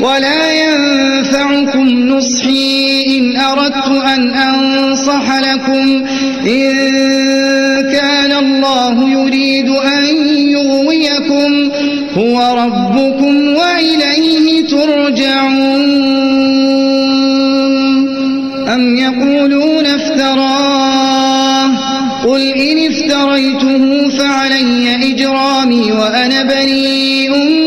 ولا ينفعكم نصحي إن أردت أن أنصح لكم إن كان الله يريد أن يغويكم هو ربكم وإليه ترجعون. أم يقولون افتراه قل إن افتريته فعلي إجرامي وأنا بريء